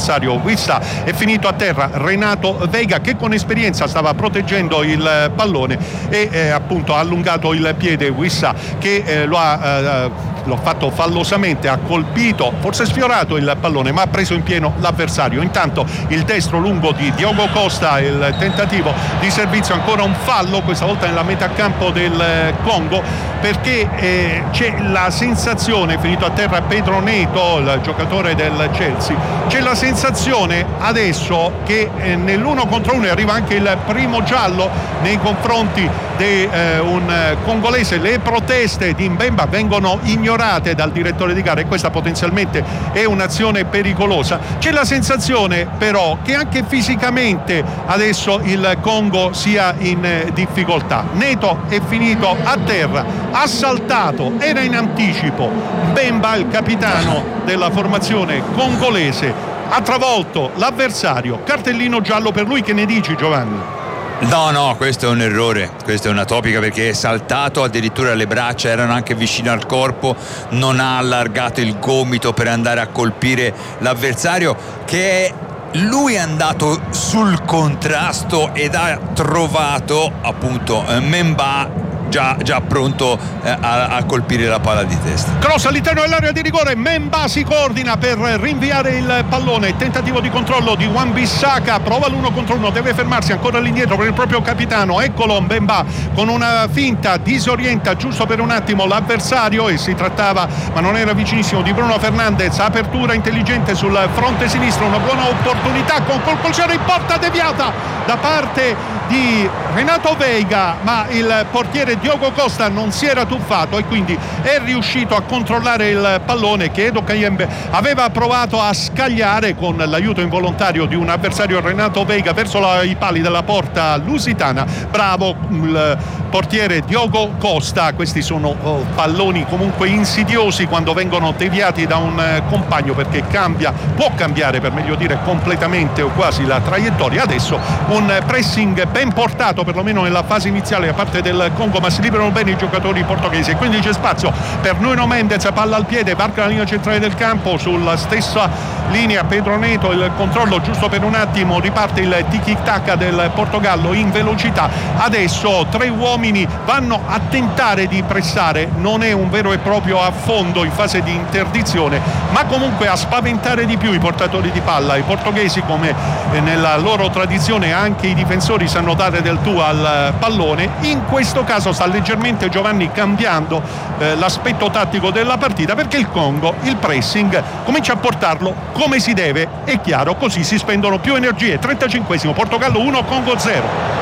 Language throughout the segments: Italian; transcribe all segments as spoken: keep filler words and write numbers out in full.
dell'avversario Wissa. È finito a terra Renato Veiga, che con esperienza stava proteggendo il pallone e eh, appunto ha allungato il piede Wissa, che eh, lo ha eh, l'ho fatto fallosamente, ha colpito, forse sfiorato il pallone, ma ha preso in pieno l'avversario. Intanto il destro lungo di Diogo Costa, il tentativo di servizio, ancora un fallo, questa volta nella metà campo del Congo, perché eh, c'è la sensazione, finito a terra Pedro Neto, il giocatore del Chelsea, c'è la sensazione adesso che eh, nell'uno contro uno arriva anche il primo giallo nei confronti di eh, un congolese. Le proteste di Mbemba vengono ignorate dal direttore di gara e questa potenzialmente è un'azione pericolosa. C'è la sensazione però che anche fisicamente adesso il Congo sia in eh, difficoltà. Neto è finito a terra, ha saltato, era in anticipo. Mbemba, il capitano della formazione congolese, ha travolto l'avversario, cartellino giallo per lui. Che ne dici, Giovanni? No, no, questo è un errore, questa è una topica, perché è saltato, addirittura le braccia erano anche vicino al corpo, non ha allargato il gomito per andare a colpire l'avversario, che è lui è andato sul contrasto ed ha trovato appunto Mbemba Già, già pronto eh, a, a colpire la palla di testa. Cross all'interno dell'area di rigore, Mbemba si coordina per rinviare il pallone, tentativo di controllo di Wan-Bissaka, prova l'uno contro uno, deve fermarsi ancora all'indietro per il proprio capitano. Eccolo Mbemba con una finta, disorienta giusto per un attimo l'avversario, e si trattava, ma non era vicinissimo, di Bruno Fernandes. Apertura intelligente sul fronte sinistro, una buona opportunità con colpolcione in porta deviata da parte di Renato Veiga, ma il portiere Diogo Costa non si era tuffato e quindi è riuscito a controllare il pallone che Edo Kayembe aveva provato a scagliare con l'aiuto involontario di un avversario, Renato Veiga, verso la, i pali della porta lusitana. Bravo il portiere Diogo Costa. Questi sono oh, palloni comunque insidiosi quando vengono deviati da un eh, compagno, perché cambia, può cambiare per meglio dire completamente o quasi la traiettoria. Adesso un pressing ben portato perlomeno nella fase iniziale da parte del Congo, ma si liberano bene i giocatori portoghesi e quindi c'è spazio per Nuno Mendes, palla al piede, varca la linea centrale del campo, sulla stessa linea Pedro Neto, il controllo giusto per un attimo, riparte il tiki-taka del Portogallo in velocità. Adesso tre uomini vanno a tentare di pressare, non è un vero e proprio affondo in fase di interdizione, ma comunque a spaventare di più i portatori di palla. I portoghesi, come nella loro tradizione, anche i difensori sanno dare del tu al pallone. In questo caso sta leggermente, Giovanni, cambiando eh, l'aspetto tattico della partita, perché il Congo il pressing comincia a portarlo come si deve, è chiaro, così si spendono più energie. trentacinquesimo, Portogallo uno, Congo zero.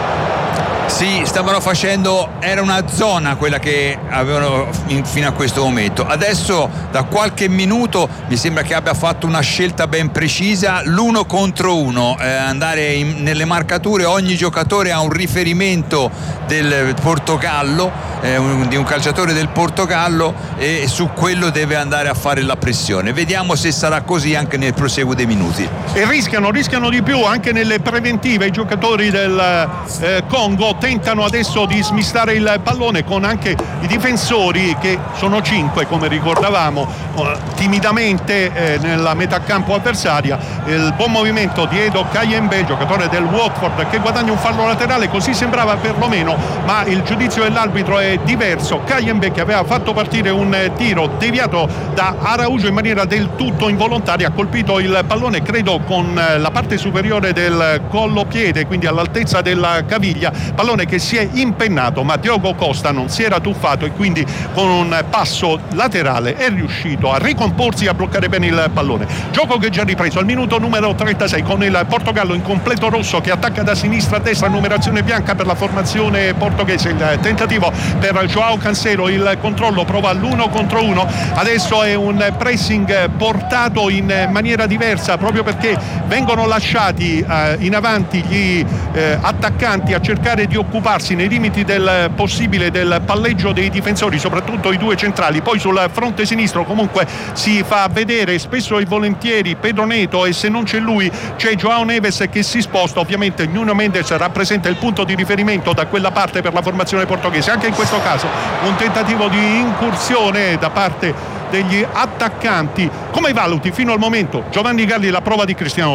Sì, stavano facendo, era una zona quella che avevano in, fino a questo momento. Adesso da qualche minuto mi sembra che abbia fatto una scelta ben precisa, l'uno contro uno, eh, andare in, nelle marcature. Ogni giocatore ha un riferimento del Portogallo, eh, un, di un calciatore del Portogallo, e su quello deve andare a fare la pressione. Vediamo se sarà così anche nel proseguo dei minuti. E rischiano, rischiano di più anche nelle preventive. I giocatori del eh, Congo tentano adesso di smistare il pallone, con anche i difensori, che sono cinque come ricordavamo, eh, timidamente eh, nella metà campo avversaria. Il buon movimento di Edo Kayembe, giocatore del Watford, che guadagna un fallo laterale, così sembrava perlomeno, ma il giudizio dell'arbitro è diverso. Kayembe, che aveva fatto partire un eh, tiro deviato da Araujo in maniera del tutto involontaria, ha colpito il pallone credo con eh, la parte superiore del collo piede, quindi all'altezza della caviglia, pallone che si è impennato, ma Diogo Costa non si era tuffato e quindi con un passo laterale è riuscito a ricomporsi e a bloccare bene il pallone. Gioco che è già ripreso al minuto numero trentasei, con il Portogallo in completo rosso che attacca da sinistra a destra, numerazione bianca per la formazione portoghese. Il tentativo per Joao Cancelo, il controllo, prova l'uno contro uno. Adesso è un pressing portato in maniera diversa, proprio perché vengono lasciati eh, in avanti gli eh, attaccanti a cercare di occuparsi nei limiti del possibile del palleggio dei difensori, soprattutto i due centrali. Poi sul fronte sinistro comunque si fa vedere spesso e volentieri Pedro Neto, e se non c'è lui c'è Joao Neves che si sposta. Ovviamente Nuno Mendes rappresenta il punto di riferimento da quella parte per la formazione portoghese. Anche in questo caso un tentativo di incursione da parte degli attaccanti. Come valuti fino al momento, Giovanni Galli, la prova di Cristiano